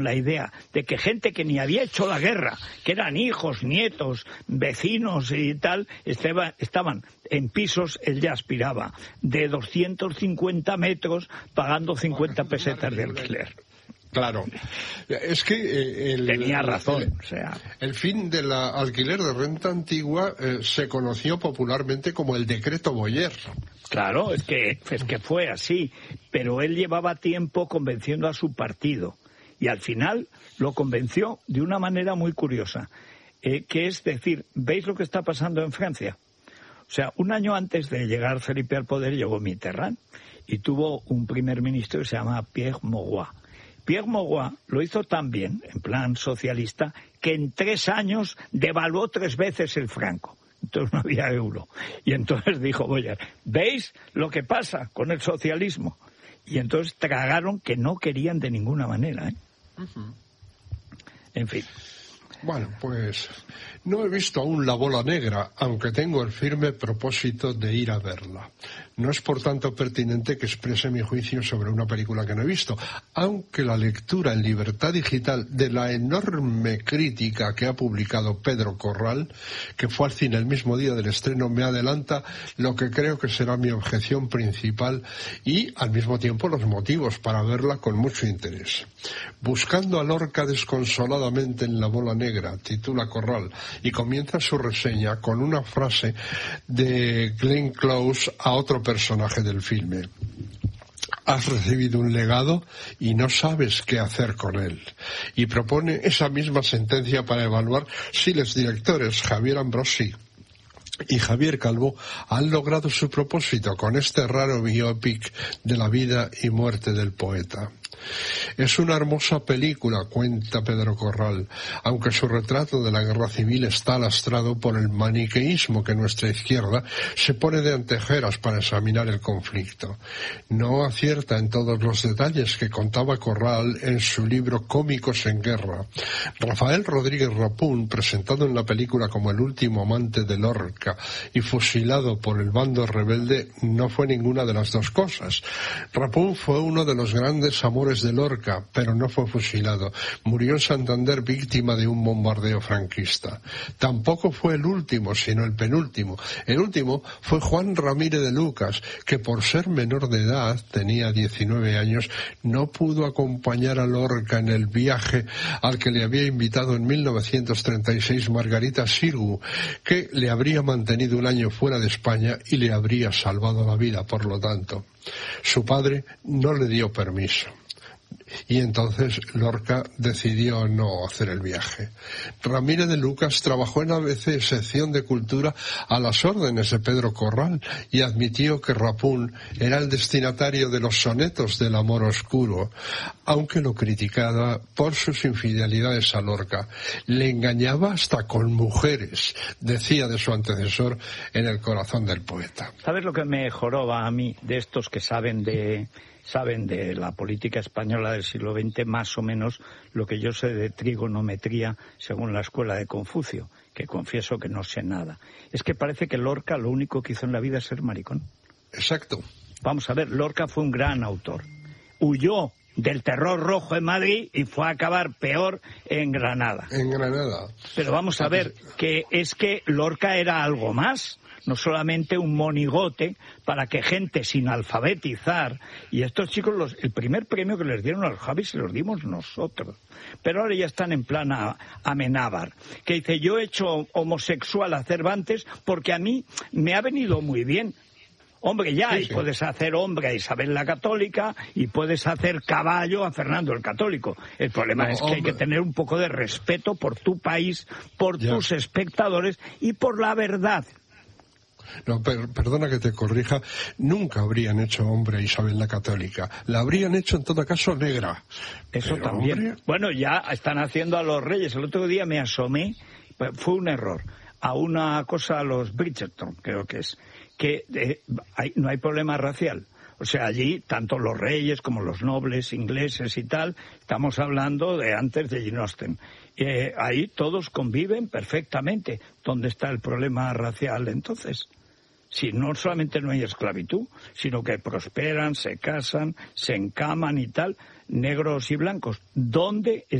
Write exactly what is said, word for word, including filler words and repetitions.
la idea de que gente que ni había hecho la guerra, que eran hijos, nietos, vecinos y tal, estaba, estaban en pisos, él ya aspiraba, de doscientos cincuenta metros, pagando cincuenta pesetas de alquiler. Claro, es que el, tenía razón. El, o sea, el fin del alquiler de renta antigua eh, se conoció popularmente como el decreto Boyer. Claro, es que es que fue así, pero él llevaba tiempo convenciendo a su partido y al final lo convenció de una manera muy curiosa, eh, que es decir, ¿veis lo que está pasando en Francia? O sea, un año antes de llegar Felipe al poder llegó Mitterrand y tuvo un primer ministro que se llama Pierre Mauroy. Pierre Mauroy lo hizo tan bien, en plan socialista, que en tres años devaluó tres veces el franco. Entonces no había euro. Y entonces dijo Boyer, ¿veis lo que pasa con el socialismo? Y entonces tragaron que no querían de ninguna manera, ¿eh? Uh-huh. En fin. Bueno, pues no he visto aún La Bola Negra, aunque tengo el firme propósito de ir a verla. No es por tanto pertinente que exprese mi juicio sobre una película que no he visto, aunque la lectura en libertad digital de la enorme crítica que ha publicado Pedro Corral, que fue al cine el mismo día del estreno, me adelanta lo que creo que será mi objeción principal y, al mismo tiempo, los motivos para verla con mucho interés. Buscando a Lorca desconsoladamente en La Bola Negra, titula Corral, y comienza su reseña con una frase de Glenn Close a otro personaje del filme. Has recibido un legado y no sabes qué hacer con él. Y propone esa misma sentencia para evaluar si los directores Javier Ambrosi y Javier Calvo han logrado su propósito con este raro biopic de la vida y muerte del poeta. Es una hermosa película, cuenta Pedro Corral, aunque su retrato de la guerra civil está lastrado por el maniqueísmo que nuestra izquierda se pone de antejeras para examinar el conflicto. No acierta en todos los detalles que contaba Corral en su libro Cómicos en Guerra. Rafael Rodríguez Rapún, presentado en la película como el último amante de Lorca y fusilado por el bando rebelde, no fue ninguna de las dos cosas. Rapún fue uno de los grandes amores de Lorca, pero no fue fusilado. Murió en Santander víctima de un bombardeo franquista. Tampoco fue el último, sino el penúltimo. El último fue Juan Ramírez de Lucas, que por ser menor de edad, tenía diecinueve años, no pudo acompañar a Lorca en el viaje al que le había invitado en mil novecientos treinta y seis Margarita Xirgu, que le habría mantenido un año fuera de España y le habría salvado la vida, por lo tanto. Su padre no le dio permiso. Y entonces Lorca decidió no hacer el viaje. Ramírez de Lucas trabajó en A B C, sección de cultura, a las órdenes de Pedro Corral, y admitió que Rapún era el destinatario de los sonetos del amor oscuro, aunque lo criticaba por sus infidelidades a Lorca. Le engañaba hasta con mujeres, decía de su antecesor en El corazón del poeta. ¿Sabes lo que me joroba a mí de estos que saben de... saben de la política española del siglo veinte más o menos lo que yo sé de trigonometría según la escuela de Confucio, que confieso que no sé nada? Es que parece que Lorca lo único que hizo en la vida es ser maricón. Exacto. Vamos a ver, Lorca fue un gran autor. Huyó del terror rojo en Madrid y fue a acabar peor en Granada. En Granada. Pero vamos a ver, que es que Lorca era algo más. No solamente un monigote para que gente sin alfabetizar, y estos chicos, los, el primer premio que les dieron a los Javis se los dimos nosotros, pero ahora ya están en plan a, Amenábar, que dice, yo he hecho homosexual a Cervantes porque a mí me ha venido muy bien. Hombre, ya, sí, sí. Y puedes hacer hombre a Isabel la Católica y puedes hacer caballo a Fernando el Católico. El problema no, es que hombre. Hay que tener un poco de respeto por tu país, por ya. tus espectadores y por la verdad. No, per, perdona que te corrija, nunca habrían hecho hombre a Isabel la Católica, la habrían hecho en todo caso negra. Eso pero, también. Hombre... Bueno, ya están haciendo a los reyes. El otro día me asomé, fue un error, a una cosa a los Bridgerton, creo que es, que eh, hay, no hay problema racial. O sea, allí, tanto los reyes como los nobles ingleses y tal, estamos hablando de antes de Jane Austen. Eh, ahí todos conviven perfectamente. ¿Dónde está el problema racial entonces? Si no solamente no hay esclavitud, sino que prosperan, se casan, se encaman y tal. negros y blancos, ¿dónde